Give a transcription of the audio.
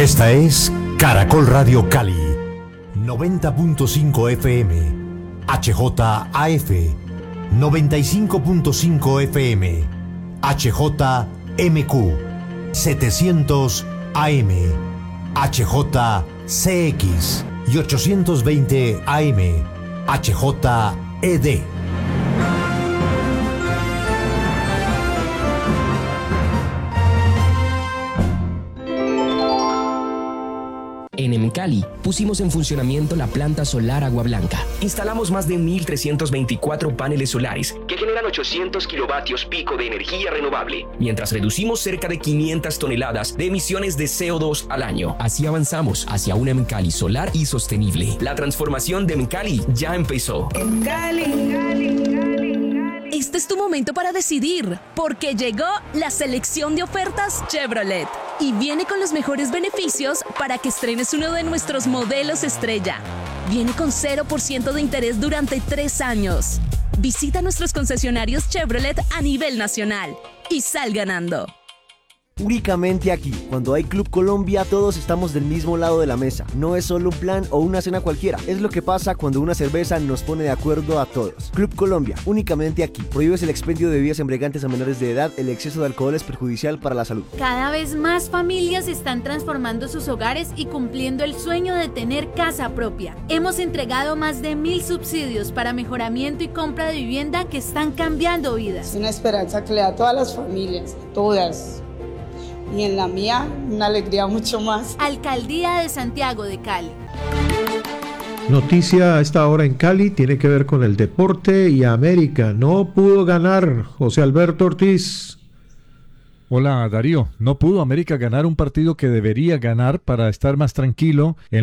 Esta es Caracol Radio Cali, 90.5 FM, HJAF, 95.5 FM, HJMQ, 700 AM, HJCX y 820 AM, HJED. En Emcali pusimos en funcionamiento la planta solar Agua Blanca. Instalamos más de 1.324 paneles solares que generan 800 kilovatios pico de energía renovable, mientras reducimos cerca de 500 toneladas de emisiones de CO2 al año. Así avanzamos hacia una Emcali solar y sostenible. La transformación de Emcali ya empezó. Este es tu momento para decidir, porque llegó la selección de ofertas Chevrolet y viene con los mejores beneficios para que estrenes uno de nuestros modelos estrella. Viene con 0% de interés durante 3 años. Visita nuestros concesionarios Chevrolet a nivel nacional y sal ganando. Únicamente aquí, cuando hay Club Colombia, todos estamos del mismo lado de la mesa. No es solo un plan o una cena cualquiera. Es lo que pasa cuando una cerveza nos pone de acuerdo a todos. Club Colombia, únicamente aquí. Prohíbes el expendio de bebidas embriagantes a menores de edad. El exceso de alcohol es perjudicial para la salud. Cada vez más familias están transformando sus hogares y cumpliendo el sueño de tener casa propia. Hemos entregado más de 1.000 subsidios para mejoramiento y compra de vivienda que están cambiando vidas. Es una esperanza que le da a todas las familias, todas. Y en la mía, una alegría mucho más. Alcaldía de Santiago de Cali. Noticia a esta hora en Cali, tiene que ver con el deporte y América. No pudo ganar José Alberto Ortiz. Hola Darío, no pudo América ganar un partido que debería ganar para estar más tranquilo en